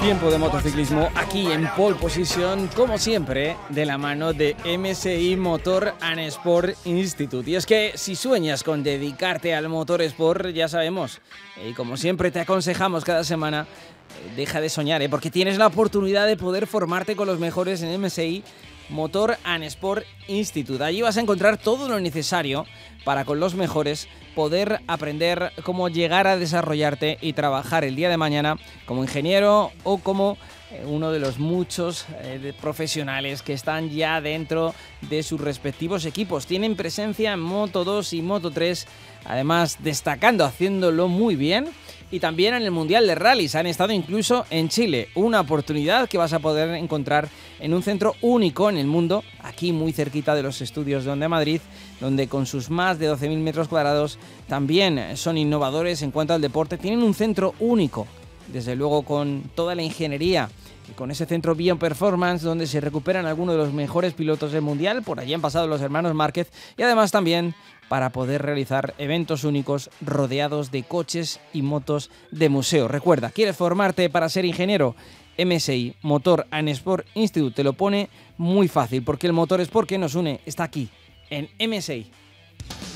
Tiempo de motociclismo aquí en Pole Position, como siempre, de la mano de MSI Motor and Sport Institute. Y es que si sueñas con dedicarte al motor sport, ya sabemos, y como siempre te aconsejamos cada semana, deja de soñar, porque tienes la oportunidad de poder formarte con los mejores en MSI Motor and Sport Institute. Allí vas a encontrar todo lo necesario para con los mejores poder aprender cómo llegar a desarrollarte y trabajar el día de mañana como ingeniero o como uno de los muchos profesionales que están ya dentro de sus respectivos equipos. Tienen presencia en Moto 2 y Moto 3, además destacando, haciéndolo muy bien. Y también en el Mundial de Rallys, han estado incluso en Chile. Una oportunidad que vas a poder encontrar en un centro único en el mundo, aquí muy cerquita de los estudios de Onda Madrid, donde con sus más de 12.000 metros cuadrados también son innovadores en cuanto al deporte. Tienen un centro único, desde luego con toda la ingeniería, y con ese centro Bioperformance donde se recuperan algunos de los mejores pilotos del Mundial. Por allí han pasado los hermanos Márquez y además también para poder realizar eventos únicos rodeados de coches y motos de museo. Recuerda, ¿quieres formarte para ser ingeniero? MSI Motor and Sport Institute te lo pone muy fácil, porque el motor sport que nos une está aquí, en MSI.